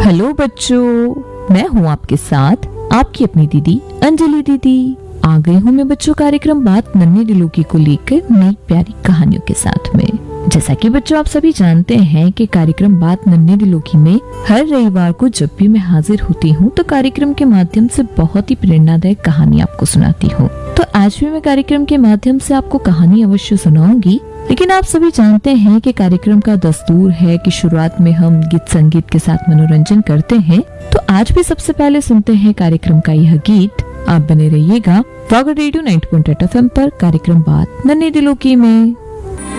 Hello बच्चों, मैं हूँ आपके साथ आपकी अपनी दीदी अंजलि दीदी। आ गई हूँ मैं बच्चों कार्यक्रम बात नन्हे दिलों की को लेकर नई प्यारी कहानियों के साथ में। जैसा कि बच्चों आप सभी जानते हैं कि कार्यक्रम बात नन्हे दिलों की में हर रविवार को जब भी मैं हाजिर होती हूँ तो कार्यक्रम के माध्यम से बहुत ही प्रेरणादायक कहानी आपको सुनाती हूँ। तो आज भी मैं कार्यक्रम के माध्यम से आपको कहानी अवश्य सुनाऊंगी, लेकिन आप सभी जानते हैं कि कार्यक्रम का दस्तूर है कि शुरुआत में हम गीत संगीत के साथ मनोरंजन करते हैं। तो आज भी सबसे पहले सुनते हैं कार्यक्रम का यह गीत। आप बने रहिएगा रेडियो 90.8 FM पर कार्यक्रम बात नन्हे दिलों की में।